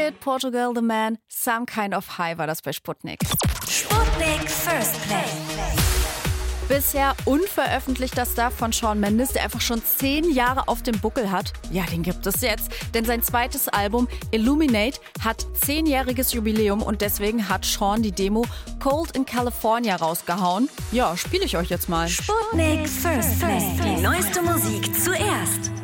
Hit, Portugal the Man, Some Kind of High war das bei Sputnik. Sputnik First Play. Bisher unveröffentlichter Stuff von Shawn Mendes, der einfach schon 10 Jahre auf dem Buckel hat. Ja, den gibt es jetzt, denn sein zweites Album Illuminate hat 10-jähriges Jubiläum und deswegen hat Shawn die Demo Cold in California rausgehauen. Ja, spiele ich euch jetzt mal. Sputnik First Play. Die neueste Musik zuerst.